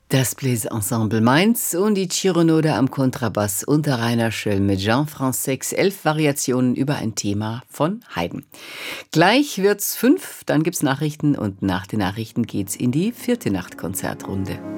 Das Bläserensemble Mainz und die Chironode am Kontrabass unter Rainer Schöll mit Jean Francex 11 Variationen über ein Thema von Haydn. Gleich wird's 5, dann gibt's Nachrichten und nach den Nachrichten geht's in die 4. Nachtkonzertrunde.